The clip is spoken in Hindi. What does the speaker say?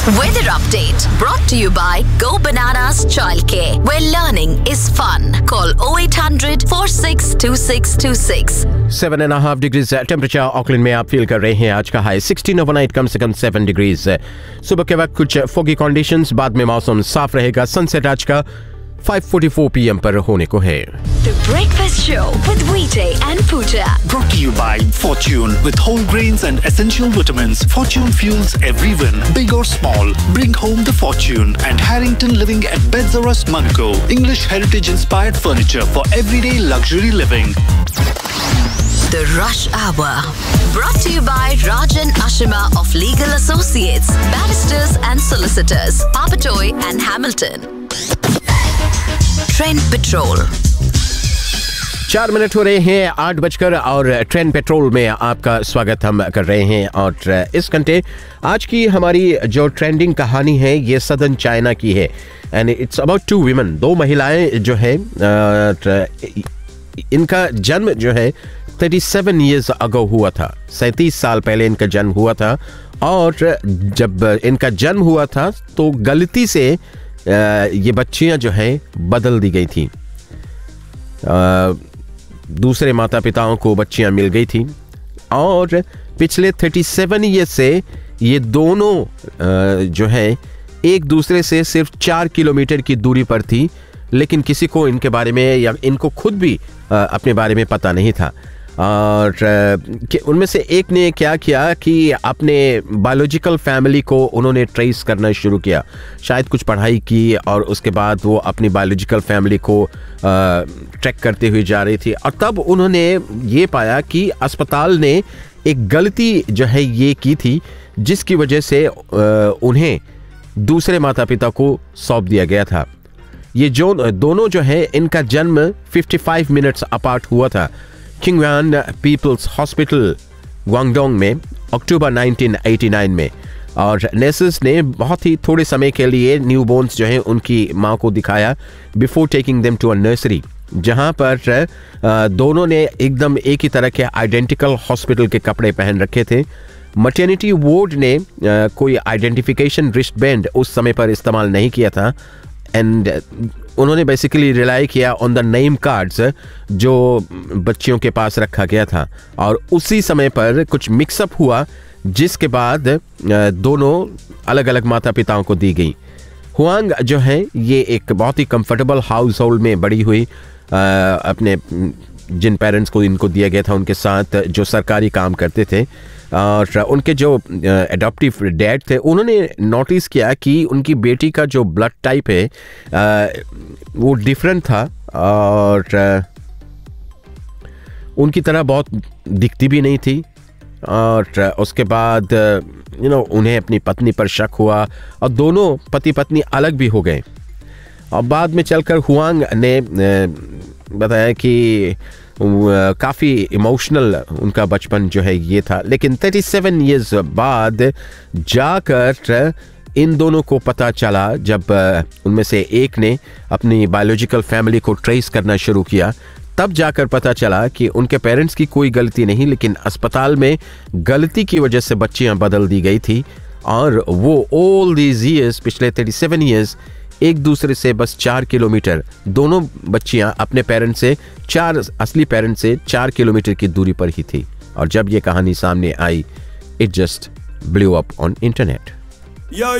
Weather update brought to you by Go Bananas Childcare, where learning is fun. Call 0800 462626. 7.5 degrees temperature Auckland में आप फील कर रहे हैं। आज का हाई 16 ओवरनाइट कम से कम 7 डिग्रीज। सुबह के वक्त कुछ फोगी कंडीशंस, बाद में मौसम साफ रहेगा। सनसेट आज का 5:44 PM पर होने को है। The Breakfast Show with Vijay and Pooja. Brought to you by Fortune. With whole grains and essential vitamins, Fortune fuels every win, big or small. Bring home the fortune. And Harrington Living at Beds R Us, Mango. English heritage-inspired furniture for everyday luxury living. The Rush Hour. Brought to you by Rajan Ashima of Legal Associates, Barristers and Solicitors, Papatoy and Hamilton. Trend Patrol. 4 minute हो रहे हैं 8 बजकर और ट्रेंड पेट्रोल में आपका स्वागत हम कर रहे हैं। और इस घंटे आज की हमारी जो ट्रेंडिंग कहानी है ये सदर्न चाइना की है। एंड इट्स अबाउट 2 women, 2 महिलाएं जो है, इनका जन्म जो है 37 years ago हुआ था। 37 साल पहले इनका जन्म हुआ था। और जब इनका जन्म हुआ था तो गलती से ये बच्चियां जो है बदल दी गई थी। दूसरे माता पिताओं को बच्चियां मिल गई थी और पिछले 37 ईयर से ये दोनों जो है एक दूसरे से सिर्फ 4 किलोमीटर की दूरी पर थी, लेकिन किसी को इनके बारे में या इनको खुद भी अपने बारे में पता नहीं था। और उनमें से एक ने क्या किया कि अपने बायोलॉजिकल फैमिली को उन्होंने ट्रेस करना शुरू किया। शायद कुछ पढ़ाई की और उसके बाद वो अपनी बायोलॉजिकल फैमिली को ट्रैक करते हुए जा रही थी। और तब उन्होंने ये पाया कि अस्पताल ने एक गलती जो है ये की थी, जिसकी वजह से उन्हें दूसरे माता पिता को सौंप दिया गया था। ये जो दोनों जो है इनका जन्म 55 मिनट्स अपार्ट हुआ था किंगवान पीपल्स हॉस्पिटल ग्वांगडोंग में अक्टूबर 1989 में। और नर्सेस ने बहुत ही थोड़े समय के लिए न्यूबॉर्न्स जो हैं उनकी माँ को दिखाया before taking them to a nursery, जहाँ पर दोनों ने एकदम एक ही तरह के आइडेंटिकल हॉस्पिटल के कपड़े पहन रखे थे। मटर्निटी वार्ड ने कोई आइडेंटिफिकेशन रिस्ट बैंड उस समय पर इस्तेमाल नहीं किया था। एंड उन्होंने बेसिकली रिलाई किया ऑन द नेम कार्ड्स जो बच्चियों के पास रखा गया था। और उसी समय पर कुछ मिक्सअप हुआ, जिसके बाद दोनों अलग अलग माता पिताओं को दी गई। हुआंग जो है ये एक बहुत ही कंफर्टेबल हाउस होल्ड में बड़ी हुई। अपने जिन पेरेंट्स को इनको दिया गया था उनके साथ जो सरकारी काम करते थे। और उनके जो एडॉप्टिव डैड थे उन्होंने नोटिस किया कि उनकी बेटी का जो ब्लड टाइप है वो डिफरेंट था और उनकी तरह बहुत दिखती भी नहीं थी। और उसके बाद उन्हें अपनी पत्नी पर शक हुआ और दोनों पति पत्नी अलग भी हो गए। और बाद में चलकर हुआंग ने बताया कि काफ़ी इमोशनल उनका बचपन जो है ये था। लेकिन 37 years बाद जाकर इन दोनों को पता चला, जब उनमें से एक ने अपनी बायोलॉजिकल फैमिली को ट्रेस करना शुरू किया, तब जाकर पता चला कि उनके पेरेंट्स की कोई गलती नहीं, लेकिन अस्पताल में गलती की वजह से बच्चियां बदल दी गई थी। और वो ऑल दीज ईयर्स, पिछले 37 years एक दूसरे से बस 4 किलोमीटर, दोनों बच्चियां अपने पेरेंट्स से असली पेरेंट्स से 4 किलोमीटर की दूरी पर ही थी। और जब ये कहानी सामने आई, it just blew up on internet.